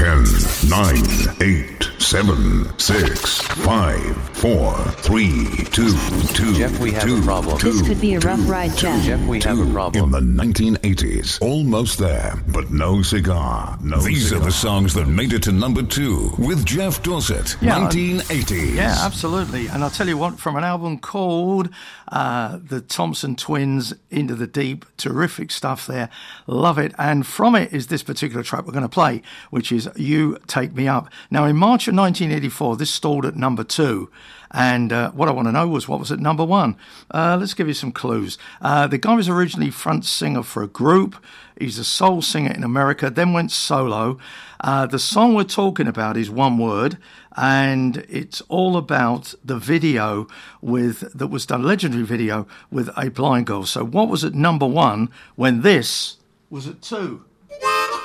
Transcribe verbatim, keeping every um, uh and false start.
ten, nine, eight, seven, six, five, four, three, two, two, Jeff, we have two, a problem. two, This could be a rough two, ride, two, Jeff. Jeff, we have a two. problem. In the nineteen eighties, almost there, but no cigar. No These cigar. Are the songs that made it to number two with Jeff Dorset, Yeah, nineteen eighties. Yeah, absolutely. And I'll tell you what, from an album called uh, The Thompson Twins, Into the Deep, terrific stuff there. Love it. And from it is this particular track we're going to play, which is You Take Me Up. Now, in March of nineteen eighty-four, this stalled at number two. And uh, what I want to know was what was at number one. Uh, let's give you some clues. Uh, the guy was originally front singer for a group. He's a soul singer in America, then went solo. Uh, the song we're talking about is one word, and it's all about the video with that was done, legendary video with a blind girl. So what was at number one when this was at two?